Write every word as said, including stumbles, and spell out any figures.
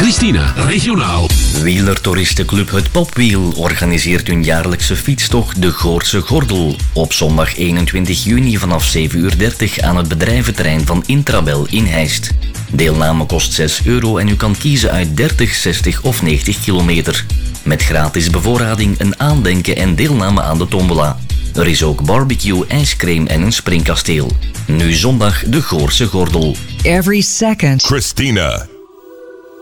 Christina, regionaal. Wielertoeristenclub Het Popwiel organiseert hun jaarlijkse fietstocht de Goorse Gordel op zondag eenentwintig juni vanaf zeven uur dertig aan het bedrijventerrein van Intrabel in Heist. Deelname kost zes euro en u kan kiezen uit dertig, zestig of negentig kilometer. Met gratis bevoorrading, een aandenken en deelname aan de tombola. Er is ook barbecue, ijscream en een springkasteel. Nu zondag de Goorse Gordel. Every second. Christina.